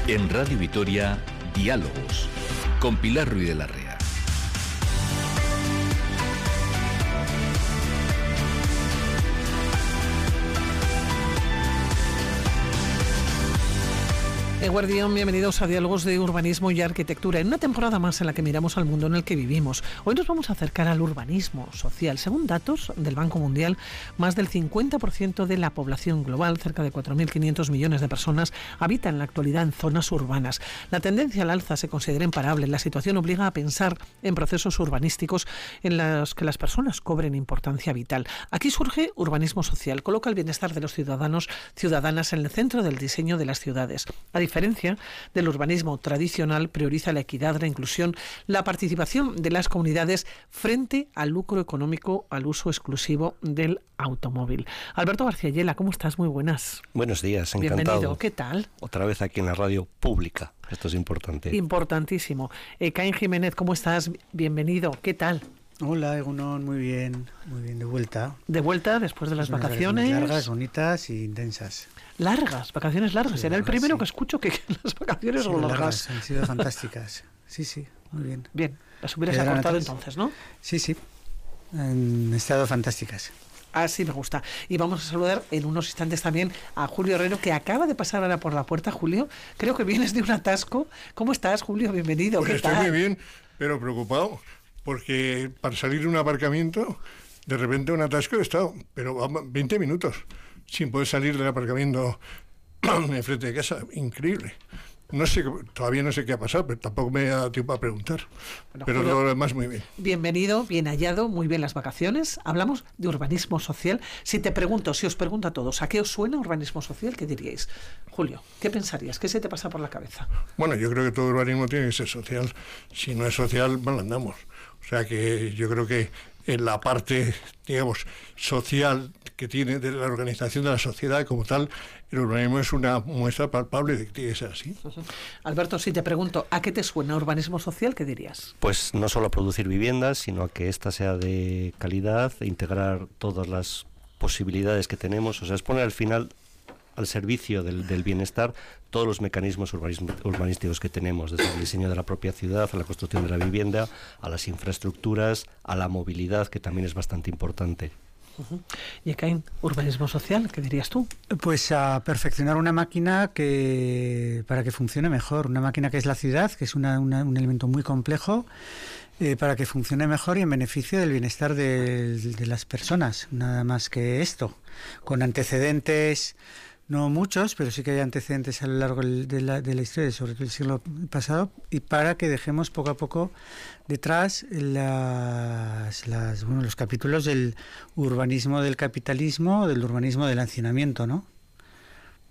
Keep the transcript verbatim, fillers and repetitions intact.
En Radio Vitoria, Diálogos, con Pilar Ruiz de la Rea. Eguardión, bienvenidos a Diálogos de Urbanismo y Arquitectura, en una temporada más en la que miramos al mundo en el que vivimos. Hoy nos vamos a acercar al urbanismo social. Según datos del Banco Mundial, más del cincuenta por ciento de la población global, cerca de cuatro mil quinientos millones de personas, habita en la actualidad en zonas urbanas. La tendencia al alza se considera imparable. La situación obliga a pensar en procesos urbanísticos en los que las personas cobren importancia vital. Aquí surge urbanismo social, coloca el bienestar de los ciudadanos, ciudadanas en el centro del diseño de las ciudades. A diferencia del urbanismo tradicional, prioriza la equidad, la inclusión, la participación de las comunidades frente al lucro económico, al uso exclusivo del automóvil. Alberto García Yela, ¿cómo estás? Muy buenas. Buenos días, encantado. Bienvenido, ¿qué tal? Otra vez aquí en la radio pública, esto es importante. Importantísimo. Eh, Caín Jiménez, ¿cómo estás? Bienvenido, ¿qué tal? Hola, Egunon, muy bien, muy bien, de vuelta. De vuelta después de las Unas vacaciones. Largas, bonitas y intensas. Largas, vacaciones largas. Sí, Era el largas, primero sí. que escucho que, que las vacaciones Sí, son largas. largas. Han sido fantásticas. Sí, sí, muy bien. Bien, las hubieras Quedarán acortado atrás. entonces, ¿no? Sí, sí, han estado fantásticas. Así me gusta. Y vamos a saludar en unos instantes también a Julio Herrero, que acaba de pasar ahora por la puerta. Julio, creo que vienes de un atasco. ¿Cómo estás, Julio? Bienvenido. Pues ¿Qué estoy tal? muy bien, pero preocupado, porque para salir de un aparcamiento, de repente un atasco he estado, pero vamos, veinte minutos sin poder salir del aparcamiento en frente de casa. Increíble. No sé, todavía no sé qué ha pasado, pero tampoco me ha dado tiempo a preguntar. Bueno, pero Julio, todo lo demás muy bien. Bienvenido, bien hallado, muy bien las vacaciones. Hablamos de urbanismo social. Si te pregunto, si os pregunto a todos, ¿a qué os suena urbanismo social? ¿Qué diríais? Julio, ¿qué pensarías? ¿Qué se te pasa por la cabeza? Bueno, yo creo que todo urbanismo tiene que ser social. Si no es social, mal andamos. O sea que yo creo que en la parte, digamos, social que tiene de la organización de la sociedad como tal, el urbanismo es una muestra palpable de que tiene que ser así. Uh-huh. Alberto, si te pregunto, ¿a qué te suena urbanismo social? ¿Qué dirías? Pues no solo a producir viviendas, sino a que ésta sea de calidad, e integrar todas las posibilidades que tenemos, o sea, es poner al final al servicio del, del bienestar todos los mecanismos urbanísticos que tenemos, desde el diseño de la propia ciudad, a la construcción de la vivienda, a las infraestructuras, a la movilidad, que también es bastante importante. Uh-huh. Y Caín, urbanismo social, ¿qué dirías tú? Pues a perfeccionar una máquina que para que funcione mejor, una máquina que es la ciudad, que es una, una, un elemento muy complejo, eh, para que funcione mejor y en beneficio del bienestar de, de las personas, nada más que esto, con antecedentes. No muchos, pero sí que hay antecedentes a lo largo de la, de la historia, sobre todo el siglo pasado, y para que dejemos poco a poco detrás las, las, bueno, los capítulos del urbanismo del capitalismo, del urbanismo del hacinamiento, ¿no?